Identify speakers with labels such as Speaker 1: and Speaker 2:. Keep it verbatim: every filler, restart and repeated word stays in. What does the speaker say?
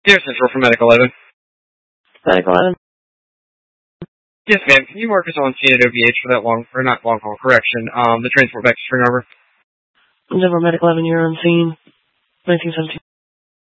Speaker 1: Dear Central for Medic eleven.
Speaker 2: Medic eleven.
Speaker 1: Yes, ma'am. Can you mark us on scene at O B H for that long, or not long haul, correction, um, the transport back to String Harbor?
Speaker 2: Denver Medic eleven, you're on scene. nineteen seventeen.